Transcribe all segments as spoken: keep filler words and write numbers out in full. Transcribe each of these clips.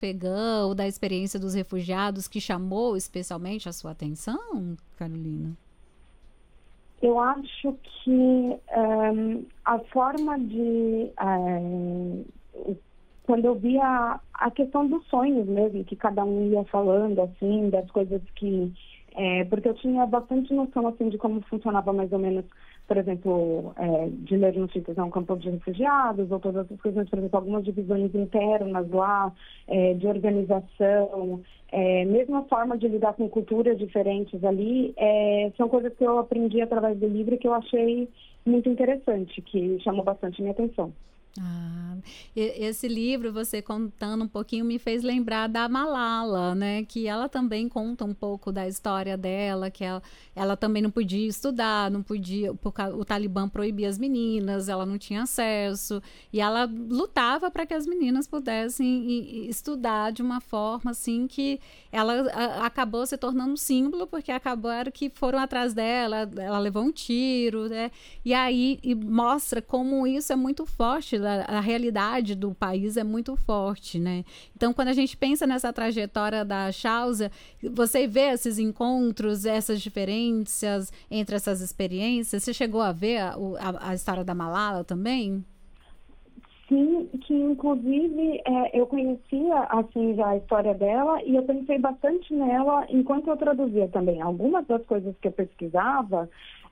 afegã ou da experiência dos refugiados que chamou especialmente a sua atenção, Carolina? Eu acho que um, a forma de... Um, quando eu via a, a questão dos sonhos mesmo, que cada um ia falando, assim, das coisas que... É, porque eu tinha bastante noção, assim, de como funcionava mais ou menos, por exemplo, é, de ler notícias a um campo de refugiados, ou todas essas coisas, por exemplo, algumas divisões internas lá, é, de organização, é, mesmo a forma de lidar com culturas diferentes ali, é, são coisas que eu aprendi através do livro que eu achei muito interessante, que chamou bastante minha atenção. Ah, esse livro, você contando um pouquinho, me fez lembrar da Malala, né? Que ela também conta um pouco da história dela, que ela, ela também não podia estudar, não podia, porque o Talibã proibia as meninas, ela não tinha acesso, e ela lutava para que as meninas pudessem estudar de uma forma assim que ela a, acabou se tornando um símbolo, porque acabaram que foram atrás dela, ela levou um tiro, né? E aí e mostra como isso é muito forte. A, a realidade do país é muito forte, né? Então, quando a gente pensa nessa trajetória da Chausa, você vê esses encontros, essas diferenças entre essas experiências. Você chegou a ver a, a, a história da Malala também? Sim, que inclusive é, eu conhecia assim já a história dela e eu pensei bastante nela enquanto eu traduzia também. Algumas das coisas que eu pesquisava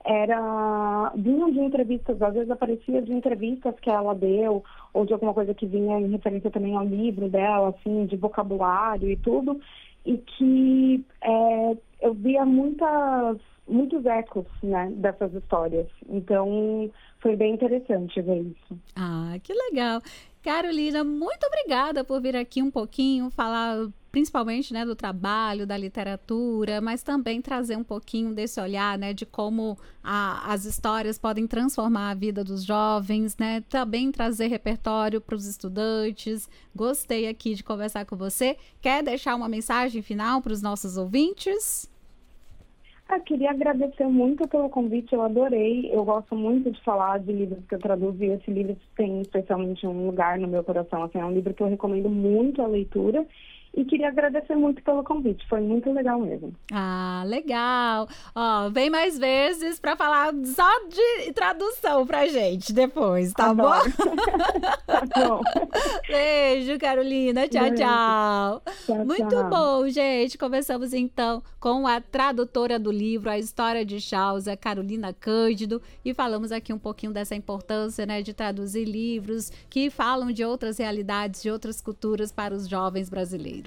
era vinham de entrevistas, às vezes aparecia de entrevistas que ela deu ou de alguma coisa que vinha em referência também ao livro dela, assim, de vocabulário e tudo, e que é, eu via muitas, muitos ecos, né, dessas histórias. Então, foi bem interessante ver isso. Ah, que legal. Carolina, muito obrigada por vir aqui um pouquinho falar principalmente, né, do trabalho, da literatura, mas também trazer um pouquinho desse olhar, né, de como a, as histórias podem transformar a vida dos jovens, né, também trazer repertório para os estudantes. Gostei aqui de conversar com você. Quer deixar uma mensagem final para os nossos ouvintes? Eu queria agradecer muito pelo convite, eu adorei. Eu gosto muito de falar de livros que eu traduzo e esse livro tem especialmente um lugar no meu coração. Assim, é um livro que eu recomendo muito a leitura. E queria agradecer muito pelo convite, foi muito legal mesmo. Ah, legal. Ó, vem mais vezes para falar só de tradução pra gente depois, tá Adoro. bom? Tá bom. Beijo, Carolina. Tchau, Beijo. tchau. Tchau, Muito tchau. bom, gente. Conversamos então com a tradutora do livro A História de Chausa, Carolina Cândido, e falamos aqui um pouquinho dessa importância, né, de traduzir livros que falam de outras realidades, de outras culturas para os jovens brasileiros.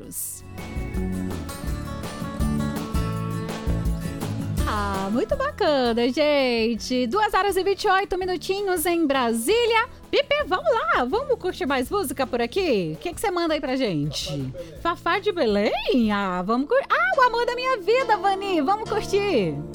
Ah, muito bacana, gente. duas horas e vinte e oito minutinhos em Brasília. Pipe, vamos lá, vamos curtir mais música por aqui? O que, que você manda aí pra gente? Fafá de Belém? Ah, vamos curtir. Ah, o amor da minha vida, Vani, vamos curtir.